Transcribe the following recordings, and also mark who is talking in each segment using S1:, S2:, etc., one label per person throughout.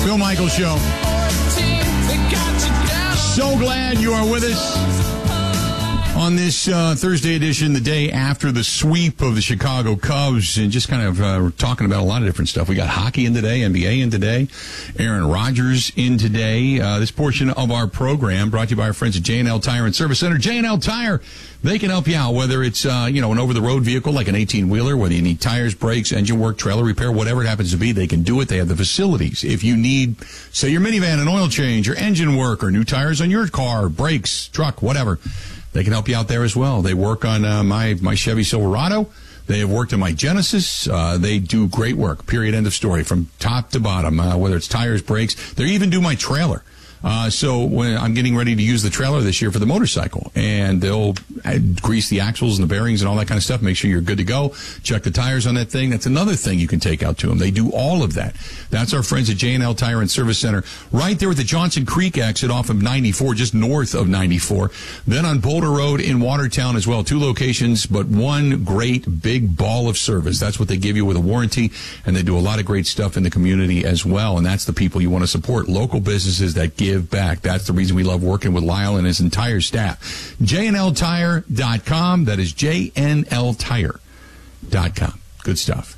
S1: Bill Michaels Show. So glad you are with us on this Thursday edition, the day after the sweep of the Chicago Cubs, and just kind of talking about a lot of different stuff. We got hockey in today, NBA in today, Aaron Rodgers in today. This portion of our program brought to you by our friends at J&L Tire and Service Center. J&L Tire, they can help you out, whether it's an over-the-road vehicle like an 18-wheeler, whether you need tires, brakes, engine work, trailer repair, whatever it happens to be, they can do it. They have the facilities. If you need, say, your minivan, an oil change, or engine work, or new tires on your car, brakes, truck, whatever, they can help you out there as well. They work on my Chevy Silverado. They have worked on my Genesis. They do great work, period, end of story, from top to bottom, whether it's tires, brakes. They even do my trailer. So when I'm getting ready to use the trailer this year for the motorcycle, and they'll grease the axles and the bearings and all that kind of stuff, make sure you're good to go, check the tires on that thing. That's another thing you can take out to them. They do all of that. That's our friends at J&L Tire and Service Center, right there at the Johnson Creek exit off of 94, just north of 94. Then on Boulder Road in Watertown as well. 2 locations, but one great big ball of service. That's what they give you with a warranty, and they do a lot of great stuff in the community as well, and that's the people you want to support, local businesses that give back. That's the reason we love working with Lyle and his entire staff. JNLTire.com. That is JNLTire.com. Good stuff.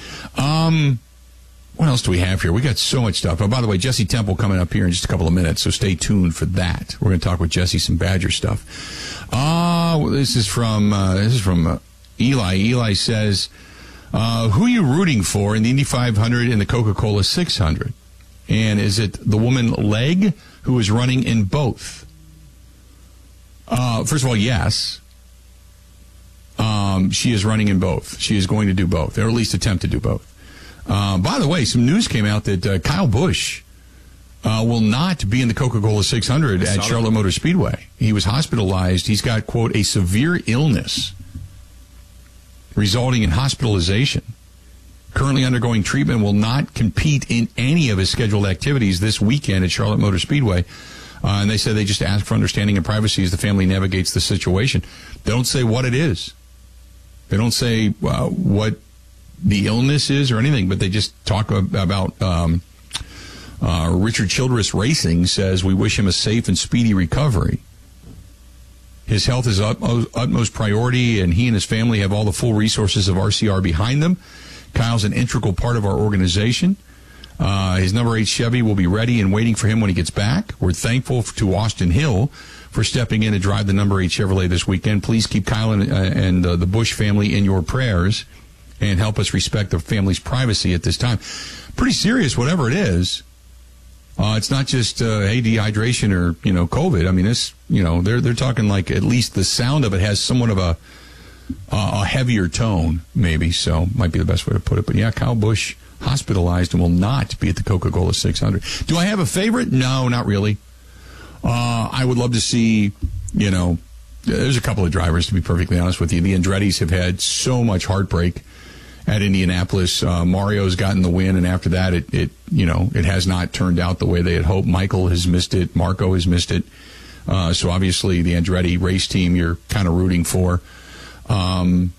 S1: What else do we have here? We got so much stuff. Oh, by the way, Jesse Temple coming up here in just a couple of minutes, so stay tuned for that. We're going to talk with Jesse some Badger stuff. This is from Eli. Eli says, who are you rooting for in the Indy 500 and the Coca-Cola 600? And is it the woman Leg who is running in both? First of all, yes. She is running in both. She is going to do both, or at least attempt to do both. By the way, some news came out that Kyle Busch will not be in the Coca-Cola 600 at Charlotte Motor Speedway. He was hospitalized. He's got, quote, a severe illness resulting in hospitalization. Currently undergoing treatment, will not compete in any of his scheduled activities this weekend at Charlotte Motor Speedway. And they said they just ask for understanding and privacy as the family navigates the situation. They don't say what it is. They don't say what the illness is or anything, but they just talk about Richard Childress Racing says, we wish him a safe and speedy recovery. His health is utmost priority, and he and his family have all the full resources of RCR behind them. Kyle's an integral part of our organization. His number 8 Chevy will be ready and waiting for him when he gets back. We're thankful to Austin Hill for stepping in to drive the number 8 Chevrolet this weekend. Please keep Kyle and the Busch family in your prayers and help us respect the family's privacy at this time. Pretty serious, whatever it is. It's not just dehydration or COVID. I mean, this they're talking like at least the sound of it has somewhat of a heavier tone, maybe, so might be the best way to put it. But yeah, Kyle Busch hospitalized and will not be at the Coca-Cola 600. Do I have a favorite? No, not really. I would love to see, there's a couple of drivers, to be perfectly honest with you. The Andretti's have had so much heartbreak at Indianapolis. Mario's gotten the win, and after that, it has not turned out the way they had hoped. Michael has missed it. Marco has missed it. So obviously the Andretti race team you're kind of rooting for. Graham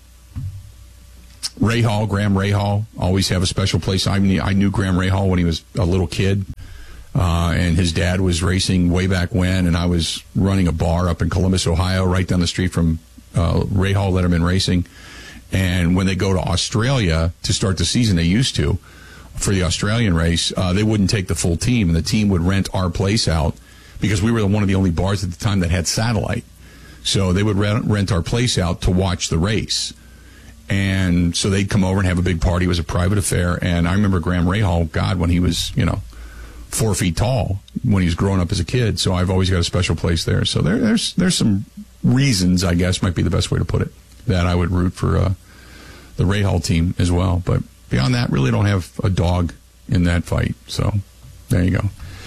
S1: Rahal, always have a special place. I knew Graham Rahal when he was a little kid, and his dad was racing way back when, and I was running a bar up in Columbus, Ohio, right down the street from Rahal Letterman Racing. And when they go to Australia to start the season, they used to, for the Australian race, they wouldn't take the full team, and the team would rent our place out because we were one of the only bars at the time that had satellite. So they would rent our place out to watch the race. And so they'd come over and have a big party. It was a private affair. And I remember Graham Rahal, God, when he was, 4 feet tall, when he was growing up as a kid. So I've always got a special place there. So there's some reasons, I guess, might be the best way to put it, that I would root for the Rahal team as well. But beyond that, really don't have a dog in that fight. So there you go.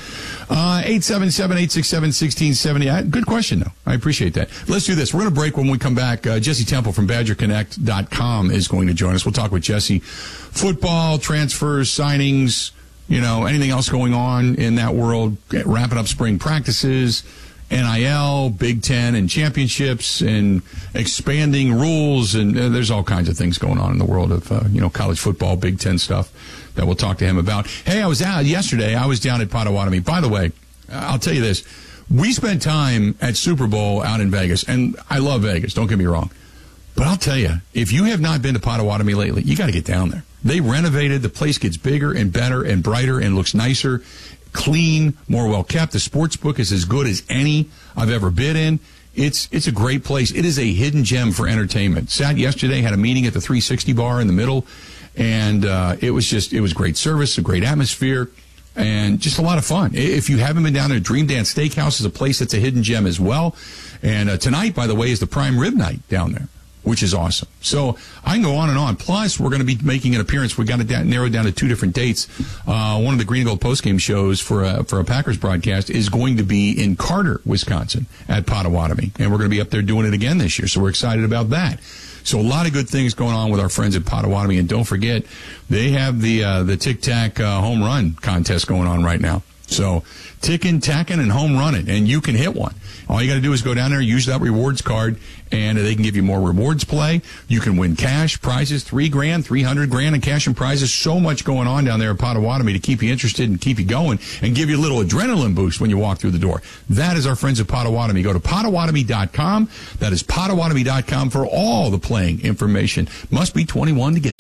S1: 877-867-1670. Good question, though. I appreciate that. Let's do this. We're going to break. When we come back, Jesse Temple from BadgerConnect.com is going to join us. We'll talk with Jesse. Football, transfers, signings, anything else going on in that world, wrapping up spring practices, NIL, Big Ten, and championships, and expanding rules, and there's all kinds of things going on in the world of college football, Big Ten stuff. that we'll talk to him about. Hey, I was out yesterday. I was down at Potawatomi. By the way, I'll tell you this. We spent time at Super Bowl out in Vegas, and I love Vegas. Don't get me wrong. But I'll tell you, if you have not been to Potawatomi lately, you got to get down there. They renovated. The place gets bigger and better and brighter and looks nicer, clean, more well kept. The sports book is as good as any I've ever been in. It's a great place. It is a hidden gem for entertainment. Sat yesterday, had a meeting at the 360 bar in the middle, and it was great service, a great atmosphere, and just a lot of fun. If you haven't been down there, Dream Dance Steakhouse is a place that's a hidden gem as well. And tonight, by the way, is the prime rib night down there, which is awesome. So I can go on and on. Plus, we're going to be making an appearance. We got it narrowed down to 2 different dates. One of the Green and Gold postgame shows for a Packers broadcast is going to be in Carter, Wisconsin, at Potawatomi, and we're going to be up there doing it again this year. So we're excited about that. So a lot of good things going on with our friends at Potawatomi, and don't forget they have the Tic Tac home run contest going on right now. So ticking, tacking, and home running, and you can hit one. All you got to do is go down there, use that rewards card, and they can give you more rewards play. You can win cash prizes, $3,000, $300,000 in cash and prizes. So much going on down there at Potawatomi to keep you interested and keep you going and give you a little adrenaline boost when you walk through the door. That is our friends at Potawatomi. Go to Potawatomi.com. That is Potawatomi.com for all the playing information. Must be 21 to get.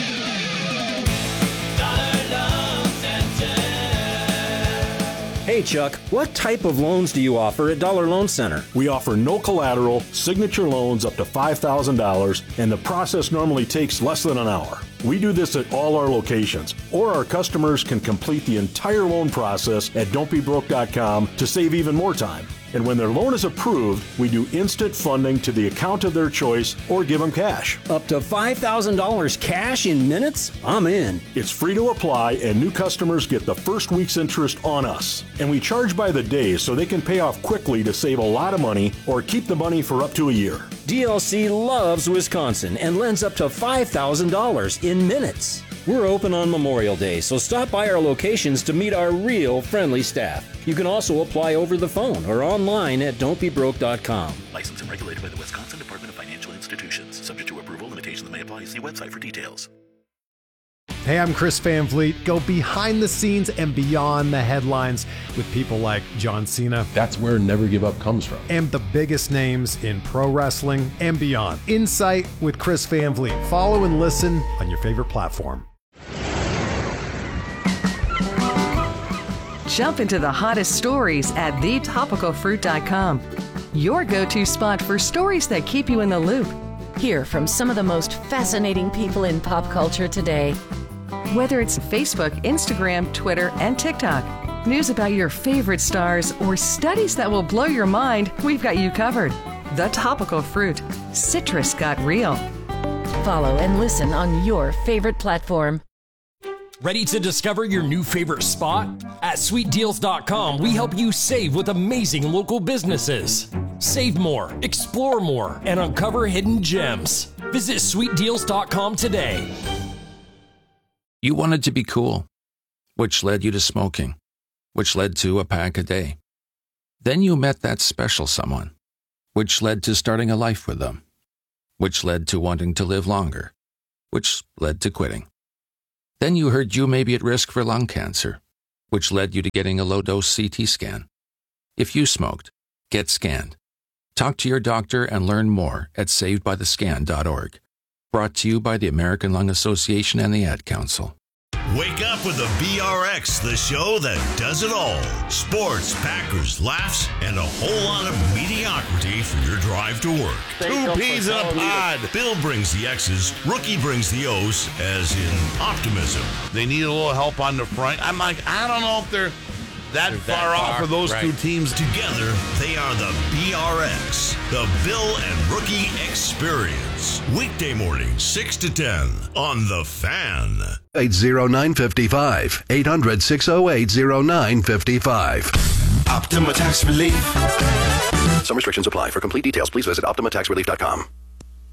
S2: Hey, Chuck, what type of loans do you offer at Dollar Loan Center?
S3: We offer no collateral, signature loans up to $5,000, and the process normally takes less than an hour. We do this at all our locations, or our customers can complete the entire loan process at don'tbebroke.com to save even more time. And when their loan is approved, we do instant funding to the account of their choice or give them cash.
S2: Up to $5,000 cash in minutes? I'm in.
S3: It's free to apply, and new customers get the first week's interest on us. And we charge by the day so they can pay off quickly to save a lot of money or keep the money for up to a year.
S2: DLC loves Wisconsin and lends up to $5,000 in minutes. We're open on Memorial Day, so stop by our locations to meet our real friendly staff. You can also apply over the phone or online at don'tbebroke.com.
S4: Licensed and regulated by the Wisconsin Department of Financial Institutions. Subject to approval, limitations may apply. See website for details.
S5: Hey, I'm Chris Van Vliet. Go behind the scenes and beyond the headlines with people like John Cena.
S6: That's where Never Give Up comes from.
S5: And the biggest names in pro wrestling and beyond. Insight with Chris Van Vliet. Follow and listen on your favorite platform.
S7: Jump into the hottest stories at thetopicalfruit.com. Your go-to spot for stories that keep you in the loop.
S8: Hear from some of the most fascinating people in pop culture today.
S7: Whether it's Facebook, Instagram, Twitter, and TikTok, news about your favorite stars, or studies that will blow your mind, we've got you covered. The Topical Fruit. Citrus got real.
S8: Follow and listen on your favorite platform.
S9: Ready to discover your new favorite spot? At SweetDeals.com, we help you save with amazing local businesses. Save more, explore more, and uncover hidden gems. Visit SweetDeals.com today.
S10: You wanted to be cool, which led you to smoking, which led to a pack a day. Then you met that special someone, which led to starting a life with them, which led to wanting to live longer, which led to quitting. Then you heard you may be at risk for lung cancer, which led you to getting a low-dose CT scan. If you smoked, get scanned. Talk to your doctor and learn more at savedbythescan.org. Brought to you by the American Lung Association and the Ad Council.
S11: Wake up with the BRX, the show that does it all. Sports, Packers, laughs, and a whole lot of mediocrity for your drive to work. Two peas in a pod. Bill brings the X's, Rookie brings the O's, as in optimism.
S12: They need a little help on the front. I'm like, I don't know if they're that far off of those two teams.
S11: Together, they are the BRX, the Bill and Rookie Experience. Weekday morning, 6 to 10 on The Fan.
S13: 80955. 800-608-0955.
S14: Optima Tax Relief.
S13: Some restrictions apply. For complete details, please visit OptimaTaxRelief.com.